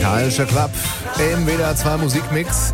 Musikalischer Club im WDR 2 Musikmix.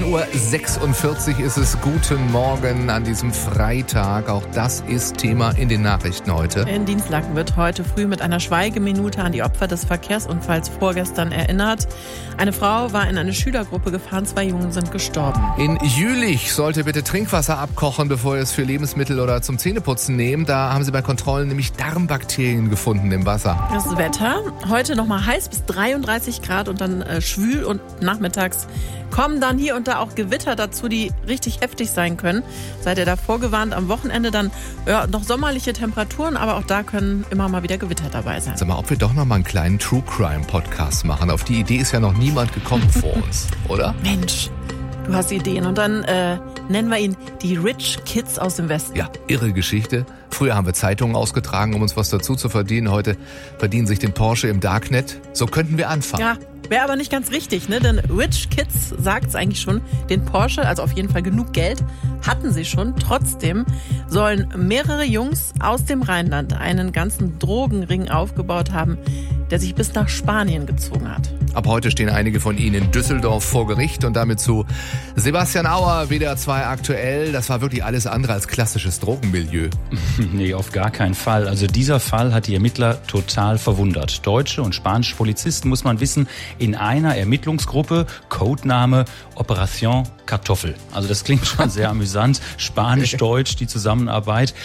7:46 Uhr ist es. Guten Morgen an diesem Freitag. Auch das ist Thema in den Nachrichten heute. In Dienstlaken wird heute früh mit einer Schweigeminute an die Opfer des Verkehrsunfalls vorgestern erinnert. Eine Frau war in eine Schülergruppe gefahren, 2 Jungen sind gestorben. In Jülich sollte bitte Trinkwasser abkochen, bevor ihr es für Lebensmittel oder zum Zähneputzen nehmt. Da haben sie bei Kontrollen nämlich Darmbakterien gefunden im Wasser. Das Wetter, heute nochmal heiß bis 33 Grad und dann schwül und nachmittags kommen dann hier und da auch Gewitter dazu, die richtig heftig sein können. Seid ihr davor gewarnt, am Wochenende dann noch sommerliche Temperaturen, aber auch da können immer mal wieder Gewitter dabei sein. Sag mal, ob wir doch noch mal einen kleinen True Crime Podcast machen. Auf die Idee ist ja noch niemand gekommen vor uns, oder? Mensch, du hast Ideen. Und dann nennen wir ihn die Rich Kids aus dem Westen. Ja, irre Geschichte. Früher haben wir Zeitungen ausgetragen, um uns was dazu zu verdienen. Heute verdienen sich den Porsche im Darknet. So könnten wir anfangen. Ja, wäre aber nicht ganz richtig, ne? Denn Rich Kids sagt's eigentlich schon, den Porsche, also auf jeden Fall genug Geld, hatten sie schon. Trotzdem sollen mehrere Jungs aus dem Rheinland einen ganzen Drogenring aufgebaut haben, der sich bis nach Spanien gezogen hat. Ab heute stehen einige von ihnen in Düsseldorf vor Gericht und damit zu Sebastian Auer, WDR 2 aktuell. Das war wirklich alles andere als klassisches Drogenmilieu. Nee, auf gar keinen Fall. Also dieser Fall hat die Ermittler total verwundert. Deutsche und spanische Polizisten, muss man wissen, in einer Ermittlungsgruppe, Codename Operation Kartoffel. Also das klingt schon sehr amüsant. Spanisch-Deutsch, die Zusammenarbeit.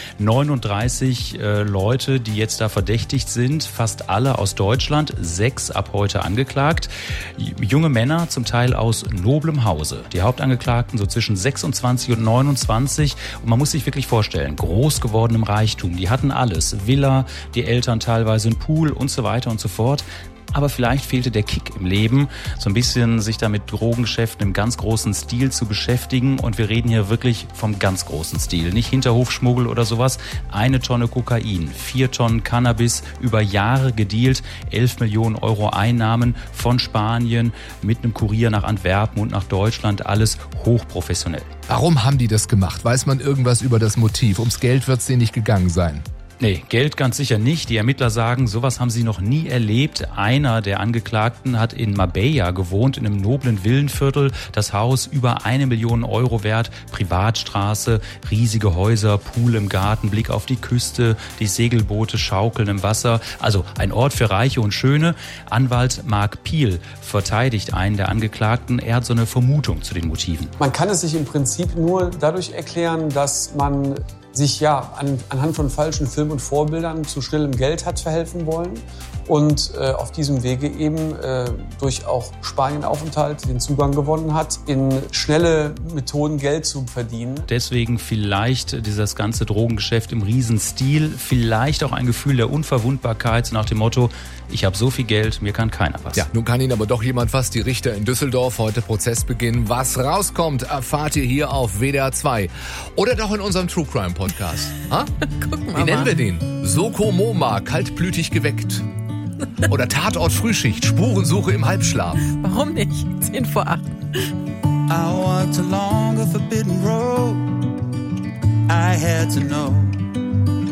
39 Leute, die jetzt da verdächtigt sind, fast alle aus Deutschland, 6 ab heute angeklagt. Junge Männer, zum Teil aus noblem Hause. Die Hauptangeklagten so zwischen 26 und 29. Und man muss sich wirklich vorstellen, groß gewordenem Reichtum. Die hatten alles. Villa, die Eltern teilweise einen Pool und so weiter und so fort. Aber vielleicht fehlte der Kick im Leben, so ein bisschen sich da mit Drogengeschäften im ganz großen Stil zu beschäftigen. Und wir reden hier wirklich vom ganz großen Stil. Nicht Hinterhofschmuggel oder sowas. 1 Tonne Kokain, 4 Tonnen Cannabis, über Jahre gedealt, 11 Millionen Euro Einnahmen von Spanien mit einem Kurier nach Antwerpen und nach Deutschland. Alles hochprofessionell. Warum haben die das gemacht? Weiß man irgendwas über das Motiv? Ums Geld wird es denen nicht gegangen sein. Nee, Geld ganz sicher nicht. Die Ermittler sagen, sowas haben sie noch nie erlebt. Einer der Angeklagten hat in Marbella gewohnt, in einem noblen Villenviertel. Das Haus über 1 Million Euro wert, Privatstraße, riesige Häuser, Pool im Garten, Blick auf die Küste, die Segelboote schaukeln im Wasser. Also ein Ort für Reiche und Schöne. Anwalt Marc Piel verteidigt einen der Angeklagten. Er hat so eine Vermutung zu den Motiven. Man kann es sich im Prinzip nur dadurch erklären, dass man sich anhand von falschen Filmen und Vorbildern zu schnellem Geld hat verhelfen wollen und auf diesem Wege eben durch auch Spanienaufenthalt den Zugang gewonnen hat, in schnelle Methoden Geld zu verdienen. Deswegen vielleicht dieses ganze Drogengeschäft im Riesenstil, vielleicht auch ein Gefühl der Unverwundbarkeit nach dem Motto, ich habe so viel Geld, mir kann keiner was. Ja, nun kann Ihnen aber doch jemand was. Die Richter in Düsseldorf, heute Prozessbeginn. Was rauskommt, erfahrt ihr hier auf WDR 2. Oder doch in unserem True Crime Podcast. Gucken wir Wie nennen mal. wir den? Soko Moma, kaltblütig geweckt. Oder Tatort Frühschicht, Spurensuche im Halbschlaf. Warum nicht? 10 vor 8. I walked along a forbidden road. I had to know